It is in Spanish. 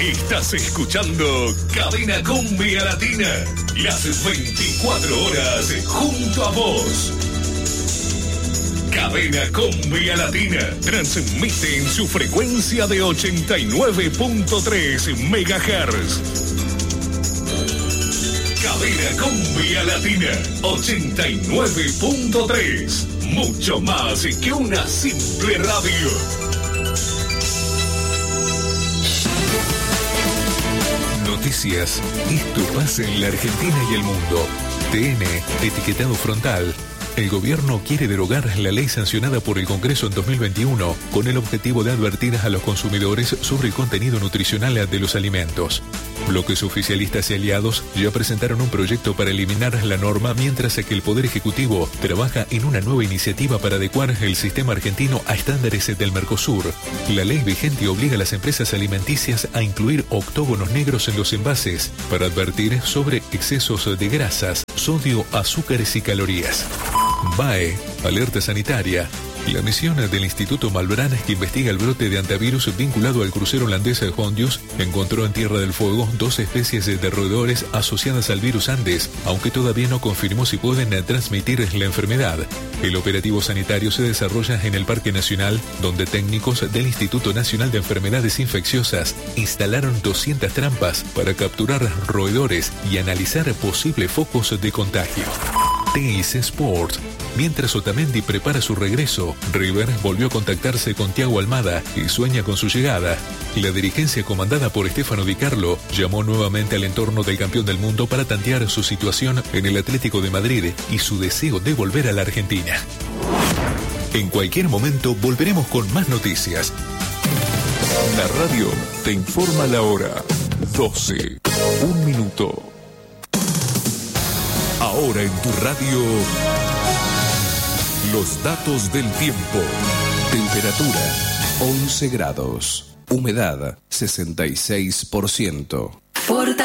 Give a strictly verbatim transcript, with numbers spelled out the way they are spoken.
Estás escuchando Cadena Cumbia Latina. Las veinticuatro horas junto a vos. Cadena Cumbia Latina transmite en su frecuencia de ochenta y nueve punto tres megahertz. Cadena Cumbia Latina ochenta y nueve punto tres. Mucho más que una simple radio. Noticias. Esto pasa en la Argentina y el mundo. T N, etiquetado frontal. El gobierno quiere derogar la ley sancionada por el Congreso en dos mil veintiuno con el objetivo de advertir a los consumidores sobre el contenido nutricional de los alimentos. Bloques oficialistas y aliados ya presentaron un proyecto para eliminar la norma, mientras que el Poder Ejecutivo trabaja en una nueva iniciativa para adecuar el sistema argentino a estándares del Mercosur. La ley vigente obliga a las empresas alimenticias a incluir octógonos negros en los envases para advertir sobre excesos de grasas, sodio, azúcares y calorías. B A E, alerta sanitaria. La misión del Instituto Malbrán, que investiga el brote de antivirus vinculado al crucero holandés Hondius, encontró en Tierra del Fuego dos especies de roedores asociadas al virus Andes, aunque todavía no confirmó si pueden transmitir la enfermedad. El operativo sanitario se desarrolla en el Parque Nacional, donde técnicos del Instituto Nacional de Enfermedades Infecciosas instalaron doscientas trampas para capturar roedores y analizar posibles focos de contagio. Teis Sport. Mientras Otamendi prepara su regreso, River volvió a contactarse con Thiago Almada y sueña con su llegada. La dirigencia comandada por Stefano Di Carlo llamó nuevamente al entorno del campeón del mundo para tantear su situación en el Atlético de Madrid y su deseo de volver a la Argentina. En cualquier momento volveremos con más noticias. La radio te informa la hora. doce. Un minuto. Ahora en tu radio, los datos del tiempo. Temperatura, once grados. Humedad, sesenta y seis por ciento.